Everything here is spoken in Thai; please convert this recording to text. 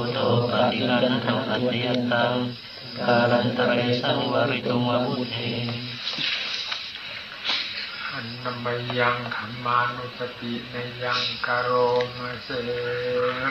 โตปฏิคันธังอัตยตังกาลันตะเรสังวริตุงวมุตเถอันนมยังขมานุสติในยังกโรมเส